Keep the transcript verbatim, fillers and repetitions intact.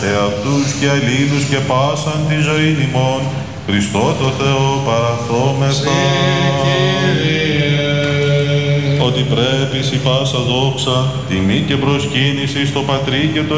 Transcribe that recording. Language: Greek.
εαυτούς και αλλήλους και πάσαν τη ζωή ημών, Χριστό το Θεό παραθόμεθα. Ότι πρέπει σοι πάσα δόξα, τιμή και προσκύνηση στο Πατρί και το